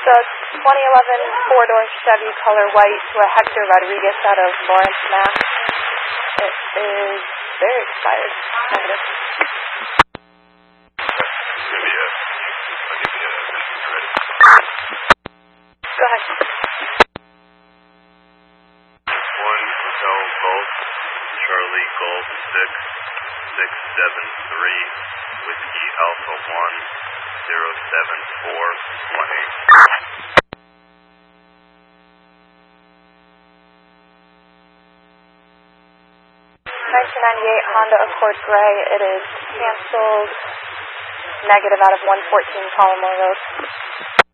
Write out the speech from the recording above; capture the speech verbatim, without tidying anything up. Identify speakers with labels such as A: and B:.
A: The twenty eleven four-door Chevy color white to a Hector Rodriguez out of Lawrence, Mass. It is very expired. Negative. Go ahead.
B: one Hotel Golf, Charlie Golf six, six seven three, Whiskey Alpha one, zero seven four one eight.
A: nineteen ninety-eight Honda Accord Gray. It is canceled. Negative out of one fourteen Palomar Road.